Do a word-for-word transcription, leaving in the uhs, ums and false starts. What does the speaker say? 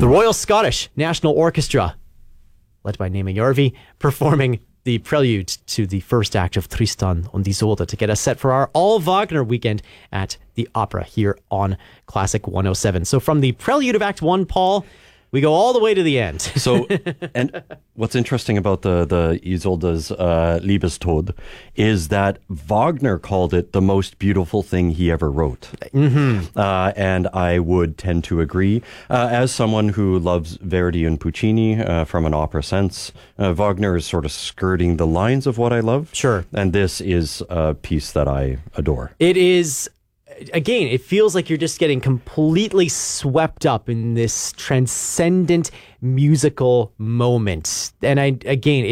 The Royal Scottish National Orchestra, led by Naima Järvi, performing the prelude to the first act of Tristan und Isolde to get us set for our all Wagner weekend at the Opera here on Classic one oh seven. So from the prelude of Act One, Paul, we go all the way to the end. So, and what's interesting about the, the Isolde's uh, Liebestod is that Wagner called it the most beautiful thing he ever wrote. Mm-hmm. Uh, and I would tend to agree. Uh, as someone who loves Verdi and Puccini uh, from an opera sense, uh, Wagner is sort of skirting the lines of what I love. Sure. And this is a piece that I adore. It is... Again, it feels like you're just getting completely swept up in this transcendent musical moment. And I, again,